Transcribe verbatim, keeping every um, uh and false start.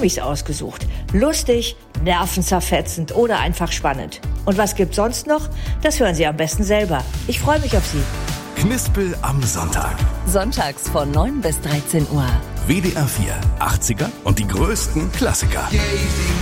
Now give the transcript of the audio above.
Krimis ausgesucht. Lustig, nervenzerfetzend oder einfach spannend. Und was gibt's sonst noch? Das hören Sie am besten selber. Ich freue mich auf Sie. Knispel am Sonntag. Sonntags von neun bis dreizehn Uhr. W D R vier, achtziger und die größten Klassiker.